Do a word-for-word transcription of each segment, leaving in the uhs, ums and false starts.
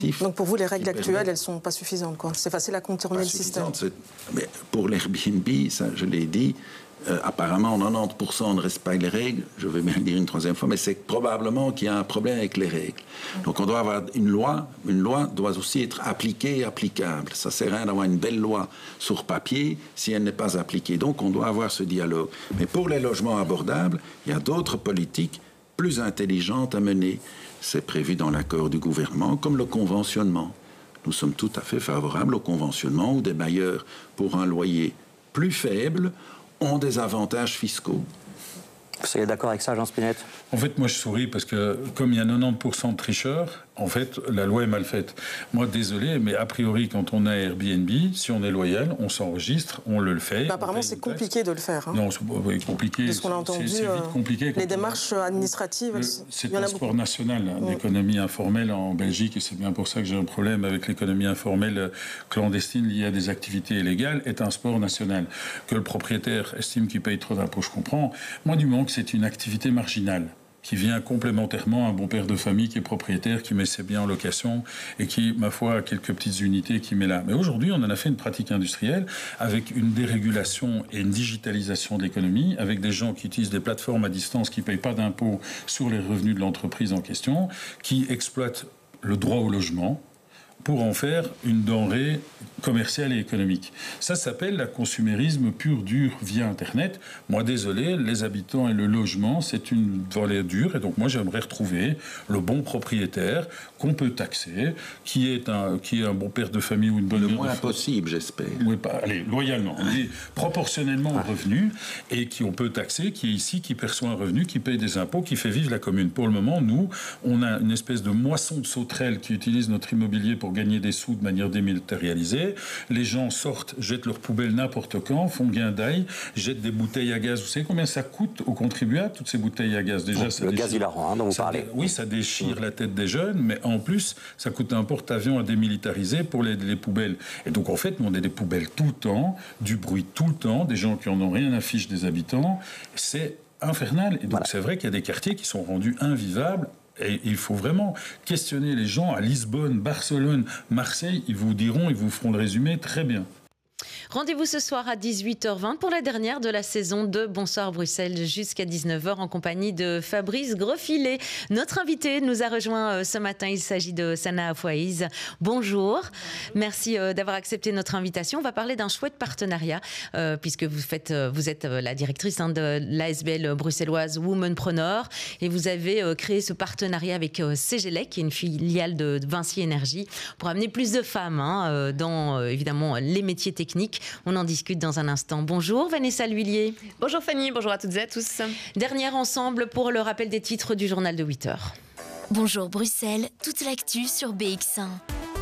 Donc pour vous, les règles actuelles, permet... elles ne sont pas suffisantes, quoi. C'est facile à contourner le système. Mais pour l'Airbnb, ça, je l'ai dit, euh, apparemment quatre-vingt-dix pour cent ne respectent les règles. Je vais bien le dire une troisième fois, mais c'est probablement qu'il y a un problème avec les règles. Donc on doit avoir une loi. Une loi doit aussi être appliquée et applicable. Ça ne sert à rien d'avoir une belle loi sur papier si elle n'est pas appliquée. Donc on doit avoir ce dialogue. Mais pour les logements abordables, il y a d'autres politiques plus intelligentes à mener. C'est prévu dans l'accord du gouvernement, comme le conventionnement. Nous sommes tout à fait favorables au conventionnement où des bailleurs, pour un loyer plus faible, ont des avantages fiscaux. Vous seriez d'accord avec ça, Jean Spinette? En fait, moi, je souris parce que, comme il y a quatre-vingt-dix pour cent de tricheurs, en fait, la loi est mal faite. Moi, désolé, mais a priori, quand on a Airbnb, si on est loyal, on s'enregistre, on le fait. Bah, apparemment, c'est compliqué de le faire. Hein. Non, c'est oui, compliqué. De ce qu'on a entendu, c'est, c'est vite compliqué. Les démarches administratives, le, c'est un sport national, hein, l'économie informelle en Belgique, et c'est bien pour ça que j'ai un problème avec l'économie informelle clandestine liée à des activités illégales, est un sport national. Que le propriétaire estime qu'il paye trop d'impôts, je comprends. Moi, du moment que c'est une activité marginale, qui vient complémentairement à un bon père de famille qui est propriétaire, qui met ses biens en location et qui, ma foi, a quelques petites unités qui met là. Mais aujourd'hui, on en a fait une pratique industrielle avec une dérégulation et une digitalisation de l'économie, avec des gens qui utilisent des plateformes à distance, qui ne payent pas d'impôts sur les revenus de l'entreprise en question, qui exploitent le droit au logement pour en faire une denrée commerciale et économique. Ça s'appelle la consumérisme pur dur via Internet. Moi, désolé, les habitants et le logement, c'est une valeur dure. Et donc, moi, j'aimerais retrouver le bon propriétaire qu'on peut taxer, qui est un, qui est un bon père de famille ou une bonne... Le mère moins de possible, j'espère. Oui, pas, allez, loyalement. On dit proportionnellement au revenu et qui on peut taxer, qui est ici, qui perçoit un revenu, qui paye des impôts, qui fait vivre la commune. Pour le moment, nous, on a une espèce de moisson de sauterelles qui utilise notre immobilier pour gagner des sous de manière dématérialisée. Les gens sortent, jettent leurs poubelles n'importe quand, font gain d'ail, jettent des bouteilles à gaz. Vous savez combien ça coûte aux contribuables, toutes ces bouteilles à gaz? Déjà, ça le déchire, gaz hilarant, hein, dont vous ça, parlez. Oui, ça déchire mmh. la tête des jeunes, mais en plus, ça coûte un porte-avions à démilitariser pour les, les poubelles. Et donc, en fait, on a des poubelles tout le temps, du bruit tout le temps, des gens qui en ont rien à fiche des habitants. C'est infernal. Et donc, voilà. C'est vrai qu'il y a des quartiers qui sont rendus invivables. Et il faut vraiment questionner les gens à Lisbonne, Barcelone, Marseille. Ils vous diront, ils vous feront le résumé très bien. Rendez-vous ce soir à dix-huit heures vingt pour la dernière de la saison de Bonsoir Bruxelles jusqu'à dix-neuf heures en compagnie de Fabrice Grosfilet. Notre invité nous a rejoint ce matin. Il s'agit de Sana Fouaïz. Bonjour. Bonjour. Merci d'avoir accepté notre invitation. On va parler d'un chouette partenariat euh, puisque vous, faites, vous êtes la directrice hein, de l'A S B L bruxelloise Womenpreneur et vous avez euh, créé ce partenariat avec euh, Cegelec, qui est une filiale de Vinci Énergie, pour amener plus de femmes hein, dans euh, évidemment les métiers techniques. On en discute dans un instant. Bonjour Vanessa L'Huillier. Bonjour Fanny, bonjour à toutes et à tous. Dernière ensemble pour le rappel des titres du journal de huit heures. Bonjour Bruxelles, toute l'actu sur B X un.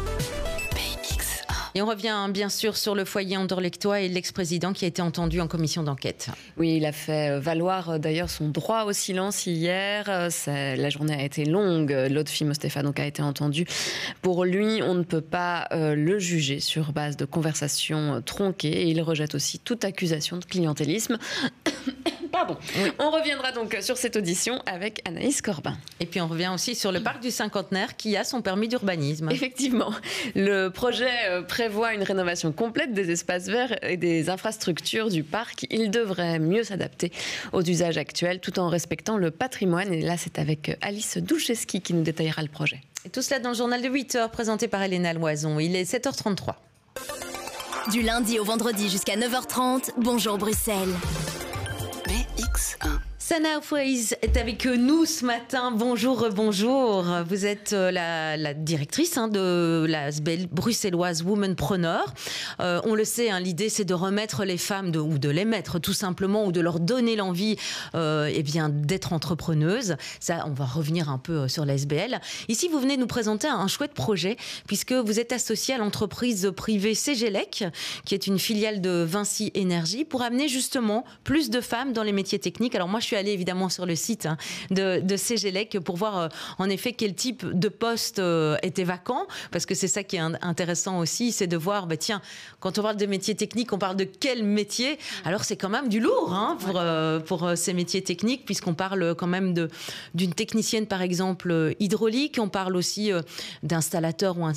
Et on revient bien sûr sur le foyer anderlechtois et l'ex-président qui a été entendu en commission d'enquête. Oui, il a fait valoir d'ailleurs son droit au silence hier. C'est, la journée a été longue. Lotfi Mostepha donc a été entendu. Pour lui, on ne peut pas euh, le juger sur base de conversations tronquées. Et il rejette aussi toute accusation de clientélisme. Pardon. Oui. On reviendra donc sur cette audition avec Anaïs Corbin. Et puis on revient aussi sur le parc du Cinquantenaire qui a son permis d'urbanisme. Effectivement, le projet prévoit une rénovation complète des espaces verts et des infrastructures du parc. Il devrait mieux s'adapter aux usages actuels tout en respectant le patrimoine. Et là, c'est avec Alice Doucheski qui nous détaillera le projet. Et tout cela dans le journal de huit heures présenté par Elena Loison. Il est sept heures trente-trois. Du lundi au vendredi jusqu'à neuf heures trente, bonjour Bruxelles. B X un. Sana Fouaïz est avec nous ce matin. Bonjour, bonjour. Vous êtes la, la directrice hein, de la S B L bruxelloise Womenpreneur. Euh, on le sait, hein, l'idée c'est de remettre les femmes, de, ou de les mettre tout simplement, ou de leur donner l'envie euh, eh bien, d'être entrepreneuses. Ça, on va revenir un peu sur la S B L. Ici, vous venez nous présenter un, un chouette projet, puisque vous êtes associé à l'entreprise privée Cegelec, qui est une filiale de Vinci Énergie, pour amener justement plus de femmes dans les métiers techniques. Alors moi, je suis aller évidemment sur le site hein, de, de Cegelec pour voir euh, en effet quel type de poste euh, était vacant, parce que c'est ça qui est un, intéressant aussi, c'est de voir, bah, tiens, quand on parle de métiers techniques, on parle de quel métier? Alors c'est quand même du lourd hein, pour, euh, pour euh, ces métiers techniques, puisqu'on parle quand même de, d'une technicienne par exemple hydraulique, on parle aussi euh, d'installateur ou